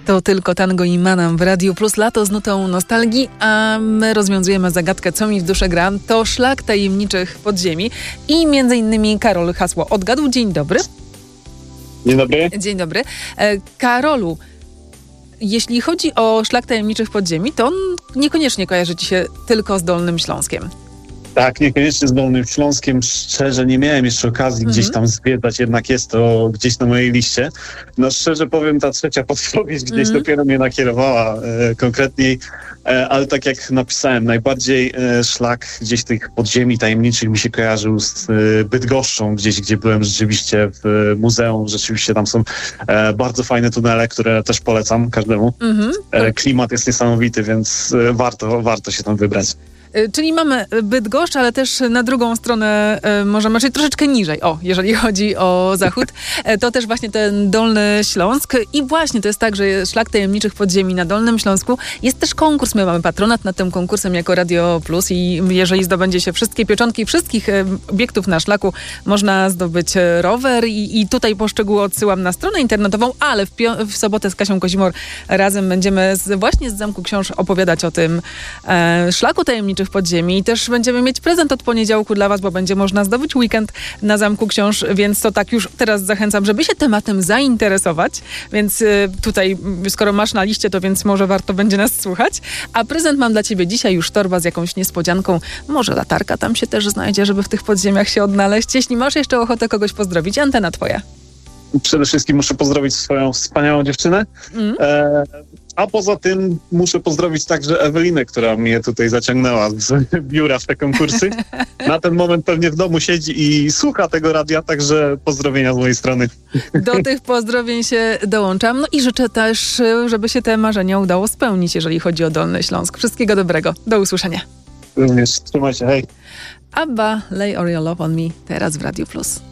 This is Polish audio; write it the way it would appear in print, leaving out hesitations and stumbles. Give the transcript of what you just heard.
To tylko Tango i Manam w Radiu Plus, lato z nutą nostalgii, a my rozwiązujemy zagadkę, co mi w duszę gra. To szlak tajemniczych podziemi i między innymi Karol hasło odgadł. Dzień dobry. Dzień dobry. Dzień dobry. Karolu, jeśli chodzi o szlak tajemniczych podziemi, to on niekoniecznie kojarzy ci się tylko z Dolnym Śląskiem. Tak, niekoniecznie z Dolnym Śląskiem. Szczerze nie miałem jeszcze okazji gdzieś tam zwiedzać, jednak jest to gdzieś na mojej liście. No szczerze powiem, ta trzecia podpowiedź gdzieś dopiero mnie nakierowała konkretniej, ale tak jak napisałem, najbardziej szlak gdzieś tych podziemi tajemniczych mi się kojarzył z Bydgoszczą, gdzieś gdzie byłem rzeczywiście w muzeum. Rzeczywiście tam są bardzo fajne tunele, które też polecam każdemu. Klimat jest niesamowity, więc warto się tam wybrać. Czyli mamy Bydgoszcz, ale też na drugą stronę możemy, czyli troszeczkę niżej, jeżeli chodzi o zachód, to też właśnie ten Dolny Śląsk. I właśnie to jest tak, że szlak tajemniczych podziemi na Dolnym Śląsku jest też konkurs. My mamy patronat nad tym konkursem jako Radio Plus i jeżeli zdobędzie się wszystkie pieczątki wszystkich obiektów na szlaku, można zdobyć rower i tutaj po szczegóły odsyłam na stronę internetową, ale w sobotę z Kasią Kozimor razem będziemy właśnie z Zamku Książ opowiadać o tym szlaku tajemniczych podziemi i też będziemy mieć prezent od poniedziałku dla was, bo będzie można zdobyć weekend na Zamku Książ, więc to tak już teraz zachęcam, żeby się tematem zainteresować, więc tutaj skoro masz na liście, to więc może warto będzie nas słuchać, a prezent mam dla ciebie dzisiaj już torba z jakąś niespodzianką, może latarka tam się też znajdzie, żeby w tych podziemiach się odnaleźć. Jeśli masz jeszcze ochotę kogoś pozdrowić, antena twoja. Przede wszystkim muszę pozdrowić swoją wspaniałą dziewczynę. A poza tym muszę pozdrowić także Ewelinę, która mnie tutaj zaciągnęła z biura w te konkursy. Na ten moment pewnie w domu siedzi i słucha tego radia, także pozdrowienia z mojej strony. Do tych pozdrowień się dołączam. No i życzę też, żeby się te marzenia udało spełnić, jeżeli chodzi o Dolny Śląsk. Wszystkiego dobrego. Do usłyszenia. Również. Trzymaj się. Hej. Abba, Lay All Your Love on Me teraz w Radiu Plus.